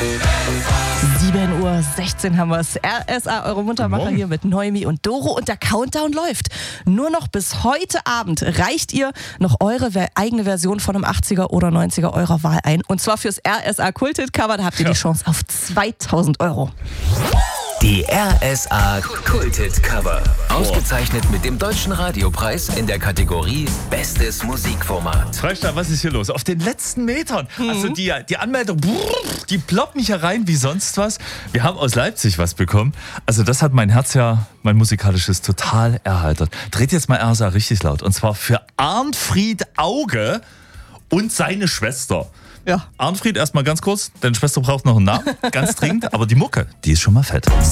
7:16 Uhr haben wir es. RSA, eure Muntermacher hier mit Noemi und Doro. Und der Countdown läuft. Nur noch bis heute Abend reicht ihr noch eure eigene Version von einem 80er oder 90er eurer Wahl ein. Und zwar fürs RSA Kulthit-Cover. Da habt ihr die Chance auf 2.000 €. Die RSA Kulthit-Cover. Ausgezeichnet mit dem Deutschen Radiopreis in der Kategorie Bestes Musikformat. Freistadt, was ist hier los? Auf den letzten Metern. Also die Anmeldung, die ploppen mich herein wie sonst was. Wir haben aus Leipzig was bekommen. Also das hat mein Herz ja, mein musikalisches, total erheitert. Dreht jetzt mal RSA richtig laut. Und zwar für Arnfried Auge und seine Schwester. Ja. Arnfried, erstmal ganz kurz. Deine Schwester braucht noch einen Namen. Ganz dringend. Aber die Mucke, die ist schon mal fett.